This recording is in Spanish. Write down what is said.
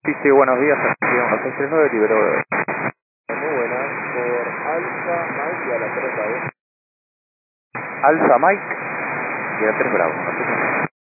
Sí, sí, buenos días, Estación 1639, liberó. Muy buenas, por Alfa, Mike y a la 3 Bravo. Alfa Mike y a 3 Bravo, no sé.